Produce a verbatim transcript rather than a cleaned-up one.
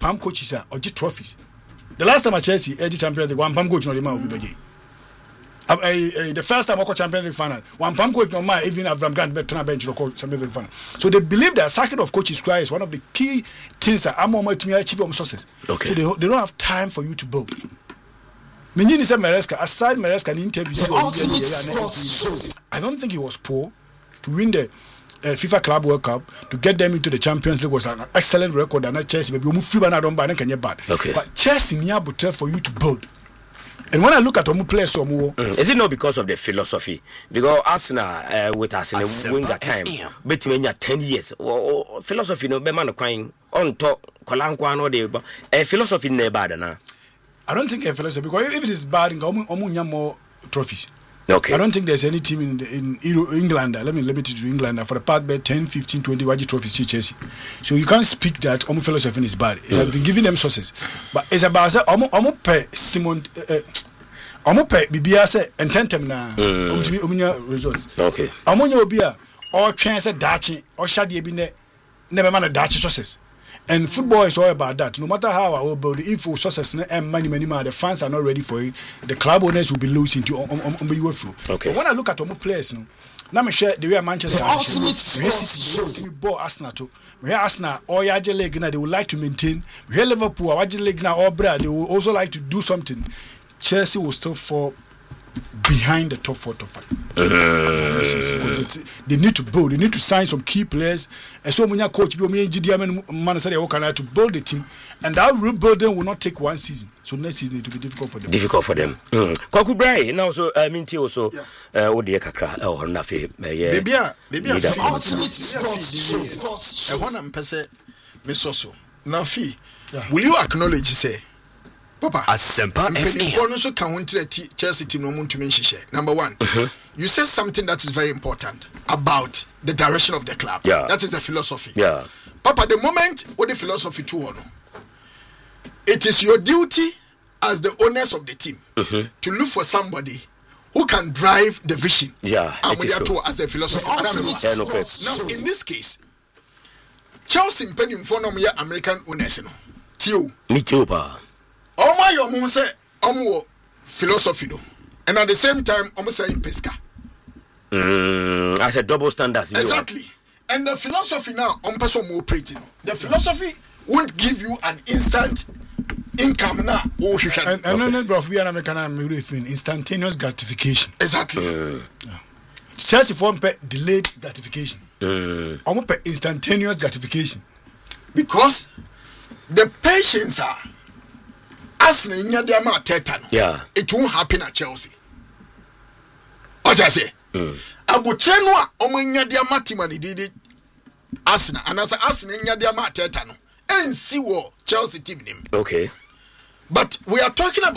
pam coaches are or trophies. The last time at Chelsea, Eddie champion, the one pam coach no the man will be again. The first time I got Champions League final, one pam coach no man even Avram Grant better bench to coach Champions League final. So they believe that circuit of coaches cry is one of the key things that I'm on to achieve on success. Okay. So they, they don't have time for you to build. Menini said Maresca, aside Maresca in interview, I don't think he was poor to win the uh, FIFA Club World Cup, to get them into the Champions League was an excellent record, and not Chelsea. Maybe we free banana don't buy any bad. Okay. But Chelsea near butter for you to build. And when I look at Omu players, Omu, mm. is it not because of the philosophy? Because Arsenal uh, with us in the winger time, bet me ten years. Well, philosophy no be man crying on top. Kolankwa no de. A philosophy no bad na. I don't think a philosophy, because if it is bad, Omu Omu more trophies. Okay. I don't think there's any team in the, in England. Let me limit it to England for the past ten, fifteen, twenty Waji trophies to Chelsea. So you can't speak that Omu philosophy is bad. It mm. has been giving them sources, but it's about Omu Omu pe Simon. Omu pe Bibia say intentem na Omu Omu results. Okay. Omu nya obia or chance dachi or shadi ebi ne never man dachi sources. And football is all about that. No matter how I will build it, if for success and money, money, money, the fans are not ready for it. The club owners will be losing to on on on the flow. Okay. But when I look at Omu players, no, now me share the way Manchester United, we City, we bought Arsenal too. We Arsenal, all Yaje League now they would like to maintain. We have Liverpool, Yaje League now, all Brad, they will also like to do something. Chelsea will still fall behind the top four, top five. Uh, they need to build. They need to sign some key players. And so many coach, man, say they to build the team, and that rebuilding will not take one season. So next season it will be difficult for them. Difficult for them. Kwaku Bray now so I mean T also. Uh, what the kakra or nafe. Yeah. Baby, baby, ultimate sports. I want to pese me so so. Now, fee. Will you acknowledge say? Papa, Asempa F M. Chelsea team no mun to mention. Number one, uh-huh. you said something that is very important about the direction of the club. Yeah. That is the philosophy. Yeah. Papa, the moment what the philosophy to honor, it is your duty as the owners of the team uh-huh. to look for somebody who can drive the vision. Yeah. And we are to as the philosophy. Yeah, no now, in this case, Chelsea pending for no American owners, no. Tio. Me too, pa. Oh my, your mom say, "Omo philosophy do," and at the same time, omo say pesca. Mm, as a double standard. Exactly, and the philosophy now, omo person more operating. The philosophy won't give you an instant income now. Oh, you can. And and then, bro, we are American. I'm instantaneous gratification. Exactly. Mm. Yeah. Chelsea form pe delayed gratification. Mm. Omo pe instantaneous gratification, because the patience are. Arsenal in your ma teta no. Yeah. It won't happen at Chelsea. What I say? Mm. Abu Trenwa omo nya dia matimani did Arsenal and as Arsenal in your ma teta no. And see what Chelsea team name. Okay. But we are talking about